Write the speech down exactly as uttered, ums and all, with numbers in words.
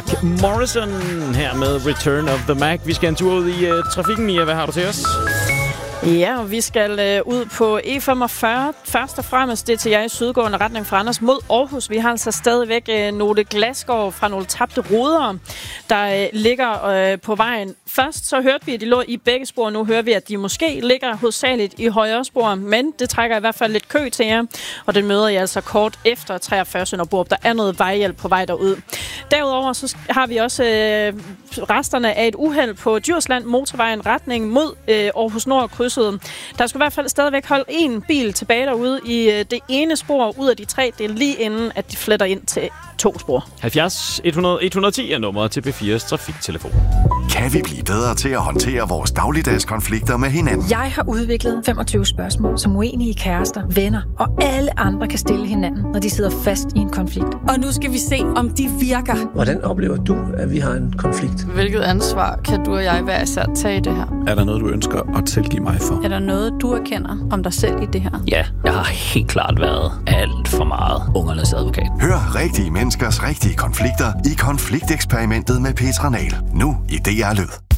Mark Morrison her med Return of the Mac. Vi skal en tur ud i uh, trafikken, Mia. Hvad har du til os? Ja, og vi skal øh, ud på E femogfyrre. Først og fremmest det til jer i sydgående retning fra Randers mod Aarhus. Vi har altså stadigvæk øh, nogle glasskår fra nogle tabte ruder, der øh, ligger øh, på vejen. Først så hørte vi, at de lå i begge spor. Nu hører vi, at de måske ligger hovedsageligt i højre spor. Men det trækker i hvert fald lidt kø til jer. Og det møder jeg altså kort efter treogfyrre Sønderborg. Der er noget vejhjælp på vej derud. Derudover så har vi også øh, resterne af et uheld på Djursland motorvejen retning mod øh, Aarhus Nord kryds. Der skulle i hvert fald stadigvæk holde en bil tilbage derude i det ene spor ud af de tre. Det er lige inden, at de fletter ind til to spor. halvfjerds et hundrede et hundrede og ti er nummeret til B fires trafiktelefon. Kan vi blive bedre til at håndtere vores dagligdags konflikter med hinanden? Jeg har udviklet femogtyve spørgsmål, som uenige kærester, venner og alle andre kan stille hinanden, når de sidder fast i en konflikt. Og nu skal vi se, om de virker. Hvordan oplever du, at vi har en konflikt? Hvilket ansvar kan du og jeg hver især tage i det her? Er der noget, du ønsker at tilgive mig for? Er der noget, du erkender om dig selv i det her? Ja, jeg har helt klart været alt for meget ungernes advokat. Hør rigtige menneskers rigtige konflikter i Konflikteksperimentet med Petra Nahl. Nu i D R Lyd.